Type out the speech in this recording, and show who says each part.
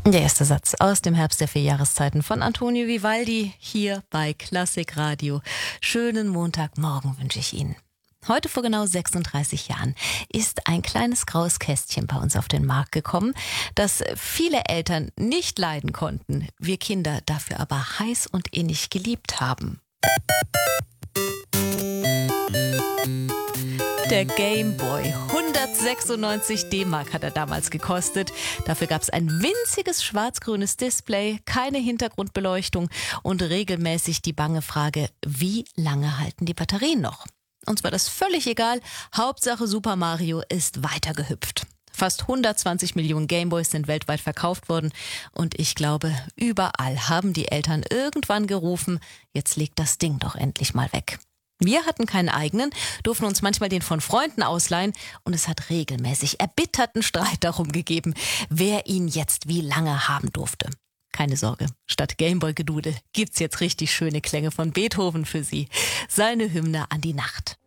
Speaker 1: Der erste Satz aus dem Herbst der 4 Jahreszeiten von Antonio Vivaldi hier bei Klassik Radio. Schönen Montagmorgen wünsche ich Ihnen. Heute vor genau 36 Jahren ist ein kleines graues Kästchen bei uns auf den Markt gekommen, das viele Eltern nicht leiden konnten, wir Kinder dafür aber heiß und innig geliebt haben. Der Game Boy. 196 D-Mark hat er damals gekostet. Dafür gab es ein winziges schwarz-grünes Display, keine Hintergrundbeleuchtung und regelmäßig die bange Frage, wie lange halten die Batterien noch? Uns war das völlig egal. Hauptsache Super Mario ist weitergehüpft. Fast 120 Millionen Gameboys sind weltweit verkauft worden und ich glaube, überall haben die Eltern irgendwann gerufen, jetzt legt das Ding doch endlich mal weg. Wir hatten keinen eigenen, durften uns manchmal den von Freunden ausleihen und es hat regelmäßig erbitterten Streit darum gegeben, wer ihn jetzt wie lange haben durfte. Keine Sorge, statt Gameboy-Gedudel gibt's jetzt richtig schöne Klänge von Beethoven für Sie. Seine Hymne an die Nacht.